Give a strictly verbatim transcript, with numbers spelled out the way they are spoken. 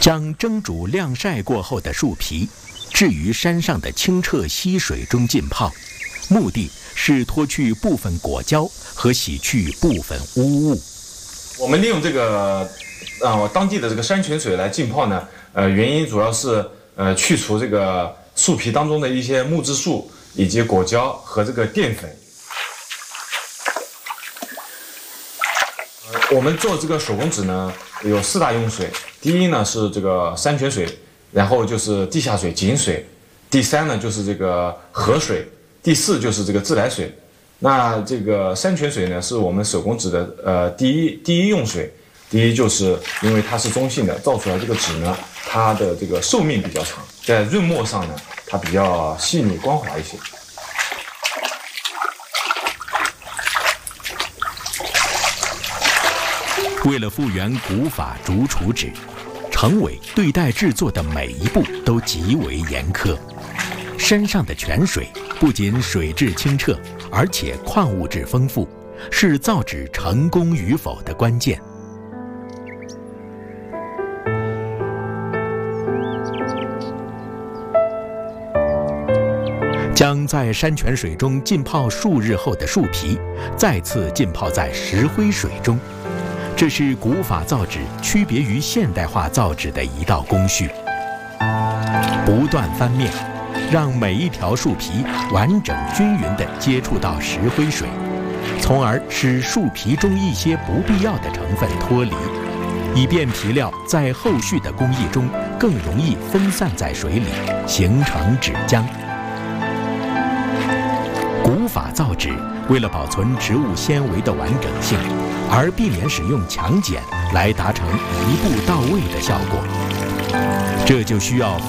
将蒸煮晾晒过后的树皮置于山上的清澈溪水中浸泡，目的是脱去部分果胶和洗去部分污物。 我们利用这个啊、呃、当地的这个山泉水来浸泡呢，呃，原因主要是呃去除这个树皮当中的一些木质素以及果胶和这个淀粉。呃、我们做这个手工纸呢有四大用水，第一呢是这个山泉水，然后就是地下水井水，第三呢就是这个河水，第四就是这个自来水。那这个山泉水呢是我们手工纸的呃第一第一用水，第一就是因为它是中性的，造出来这个纸呢它的这个寿命比较长，在润墨上呢它比较细腻光滑一些。 为了复原古法竹储纸，程伟对待制作的每一步都极为严苛。山上的泉水不仅水质清澈，而且矿物质丰富，是造纸成功与否的关键。将在山泉水中浸泡数日后的树皮，再次浸泡在石灰水中。这是古法造纸区别于现代化造纸的一道工序。不断翻面，让每一条树皮完整均匀地接触到石灰水，从而使树皮中一些不必要的成分脱离，以便皮料在后续的工艺中更容易分散在水里，形成纸浆。古法造纸为了保存植物纤维的完整性，而避免使用强碱来达成一步到位的效果，这就需要